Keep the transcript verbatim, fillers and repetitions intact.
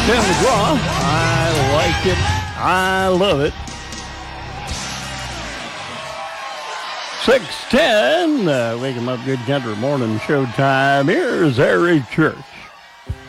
Tim McGraw. I like it. I love it. six ten, uh, Wake 'em Up Good Country Morning Show time. Here's Harry Church.